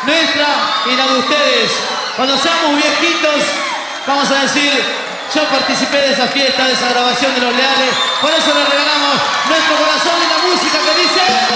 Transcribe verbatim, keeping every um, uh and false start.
nuestra y la de ustedes. Cuando seamos viejitos, vamos a decir, yo participé de esa fiesta, de esa grabación de Los Leales, por eso les